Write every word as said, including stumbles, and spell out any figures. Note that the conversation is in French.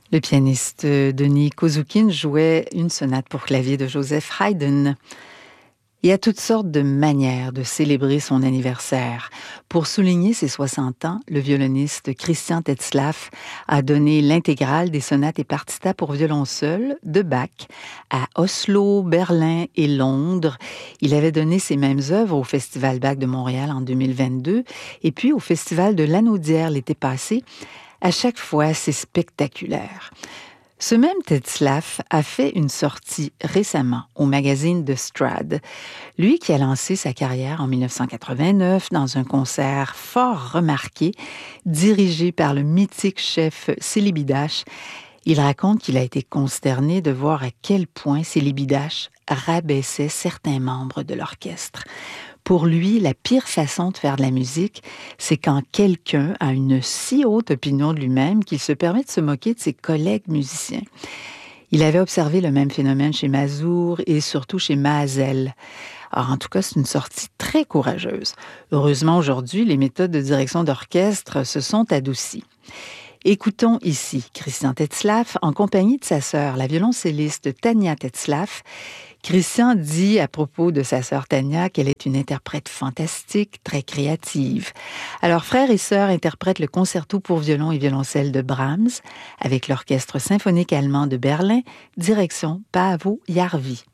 Le pianiste Denis Kozoukin jouait une sonate pour clavier de Joseph Haydn. Il y a toutes sortes de manières de célébrer son anniversaire. Pour souligner ses soixante ans, le violoniste Christian Tetzlaff a donné l'intégrale des sonates et partitas pour violon seul de Bach à Oslo, Berlin et Londres. Il avait donné ces mêmes œuvres au Festival Bach de Montréal en deux mille vingt-deux et puis au Festival de Lanaudière l'été passé. À chaque fois, c'est spectaculaire. Ce même Tetzlaff a fait une sortie récemment au magazine The Strad. Lui qui a lancé sa carrière en dix-neuf cent quatre-vingt-neuf dans un concert fort remarqué, dirigé par le mythique chef Célibidache, il raconte qu'il a été consterné de voir à quel point Célibidache rabaissait certains membres de l'orchestre. Pour lui, la pire façon de faire de la musique, c'est quand quelqu'un a une si haute opinion de lui-même qu'il se permet de se moquer de ses collègues musiciens. Il avait observé le même phénomène chez Mazur et surtout chez Mazel. Alors, en tout cas, c'est une sortie très courageuse. Heureusement, aujourd'hui, les méthodes de direction d'orchestre se sont adoucies. Écoutons ici Christian Tetzlaff en compagnie de sa sœur, la violoncelliste Tania Tetzlaff. Christian dit à propos de sa sœur Tania qu'elle est une interprète fantastique, très créative. Alors, frère et sœur interprètent le concerto pour violon et violoncelle de Brahms avec l'Orchestre symphonique allemand de Berlin, direction Paavo Järvi.